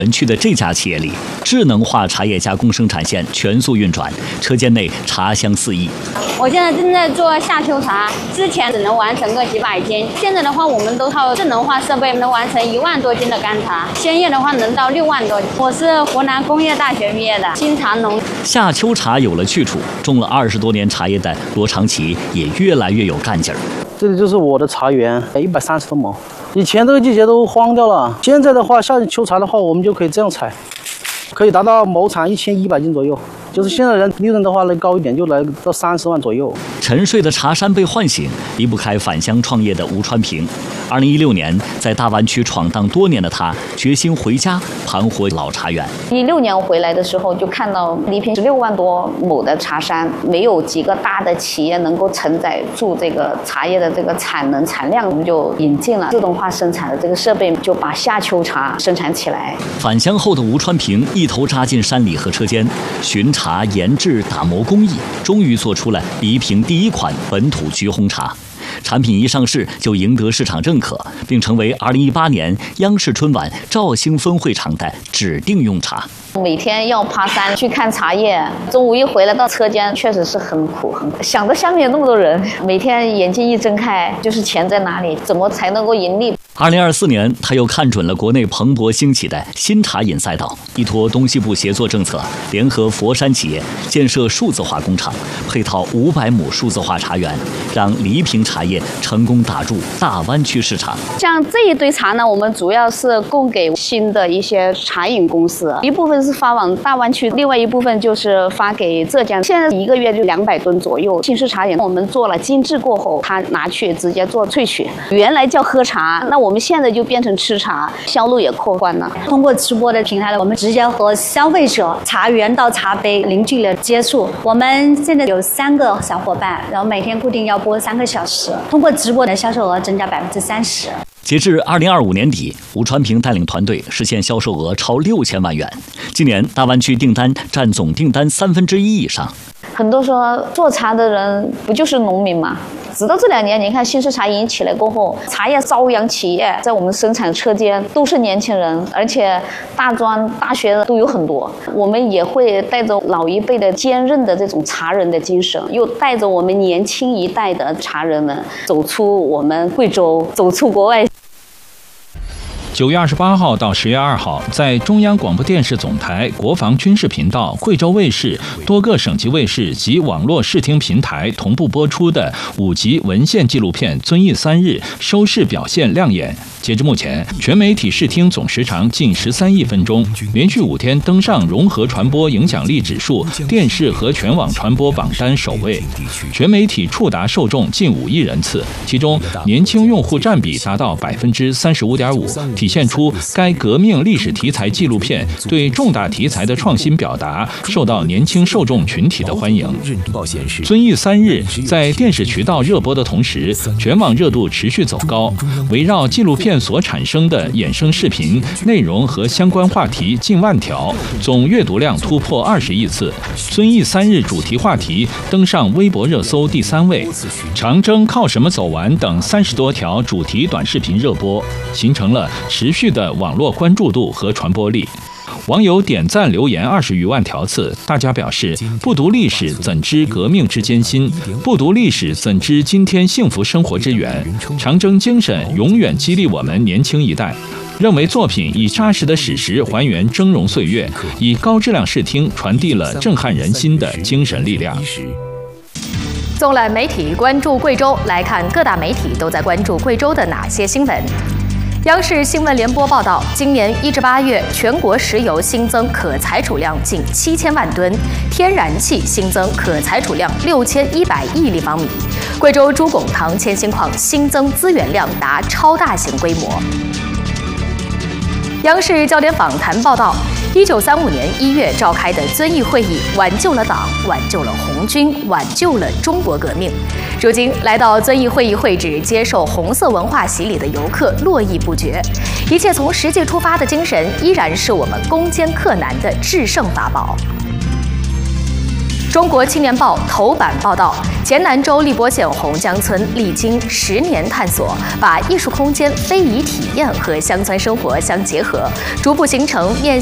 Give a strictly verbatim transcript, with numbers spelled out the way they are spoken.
园区的这家企业里，智能化茶叶加工生产线全速运转，车间内茶香四溢。 我现在正在做夏秋茶，之前只能完成个几百斤，现在的话，我们都靠智能化设备能完成一万多斤的干茶，鲜叶的话能到六万多斤。我是湖南工业大学毕业的，新茶农。 夏秋茶有了去处，种了二十多年茶叶的罗长奇也越来越有干劲儿。 这里就是我的茶园，一百三十多亩。以前这个季节都荒掉了，现在的话，夏秋茶的话，我们就可以这样采，可以达到亩产一千一百斤左右。就是现在人利润的话呢高一点，就来到三十万左右。 沉睡的茶山被唤醒，离不开返乡创业的吴川平。二零一六年，在大湾区闯荡多年的他，决心回家盘活老茶园。 一六年我回来的时候，就看到黎平十六万多亩的茶山，没有几个大的企业能够承载住这个茶叶的这个产能产量，我们就引进了自动化生产的这个设备，就把夏秋茶生产起来。 返乡后的吴川平一头扎进山里和车间，寻茶研制打磨工艺，终于做出了黎平第一款本土菊红茶。产品一上市就赢得市场认可，并成为二零一八年央视春晚兆兴分会场的指定用茶。 每天要爬山去看茶叶，中午一回来到车间，确实是很苦很苦。想着下面有那么多人，每天眼睛一睁开就是钱在哪里，怎么才能够盈利。 二零二四年，他又看准了国内蓬勃兴起的新茶饮赛道，依托东西部协作政策，联合佛山企业建设数字化工厂，配套五百亩数字化茶园，让黎平茶叶成功打入大湾区市场。 像这一堆茶呢，我们主要是供给新的一些茶饮公司，一部分是发往大湾区，另外一部分就是发给浙江。现在一个月就两百吨左右。新式茶饮我们做了精制过后，它拿去直接做萃取，原来叫喝茶，那我们现在就变成吃茶，销路也扩宽了。 通过直播的平台，我们直接和消费者茶园到茶杯零距离的接触。我们现在有三个小伙伴，然后每天固定要播三个小时，通过直播的销售额增加百分之三十。 截至二零二五年底，吴川平带领团队实现销售额超六千万元。今年大湾区订单占总订单三分之一以上。 很多说做茶的人不就是农民吗？直到这两年，你看新式茶饮起来过后，茶叶朝阳企业在我们生产车间都是年轻人，而且大专、大学都有很多。我们也会带着老一辈的坚韧的这种茶人的精神，又带着我们年轻一代的茶人们走出我们贵州，走出国外。 九月二十八号到十月二号，在中央广播电视总台国防军事频道、贵州卫视多个省级卫视及网络视听平台同步播出的五集文献纪录片《遵义三日》收视表现亮眼。截至目前，全媒体视听总时长近十三亿分钟，连续五天登上融合传播影响力指数电视和全网传播榜单首位。全媒体触达受众近五亿人次，其中年轻用户占比达到百分之三十五点五，体现出该革命历史题材纪录片对重大题材的创新表达受到年轻受众群体的欢迎。遵义三日在电视渠道热播的同时，全网热度持续走高，围绕纪录片所产生的衍生视频内容和相关话题近万条，总阅读量突破二十亿次。遵义三日主题话题登上微博热搜第三位，长征靠什么走完等三十多条主题短视频热播，形成了持续的网络关注度和传播力。网友点赞留言二十余万条次，大家表示：不读历史怎知革命之艰辛？不读历史怎知今天幸福生活之源？长征精神永远激励我们年轻一代。认为作品以扎实的史实还原峥嵘岁月，以高质量视听传递了震撼人心的精神力量。 纵览媒体关注贵州，来看各大媒体都在关注贵州的哪些新闻。央视新闻联播报道，今年一至八月，全国石油新增可采储量近七千万吨，天然气新增可采储量六千一百亿立方米。贵州朱拱塘铅锌矿新增资源量达超大型规模。央视焦点访谈报道，一九三五年一月召开的遵义会议挽救了党，挽救了红军，挽救了中国革命。如今来到遵义会议会址接受红色文化洗礼的游客络绎不绝，一切从实际出发的精神依然是我们攻坚克难的制胜法宝。 中国青年报头版报道，黔南州荔波县洪江村历经十年探索，把艺术空间、非遗体验和乡村生活相结合，逐步形成面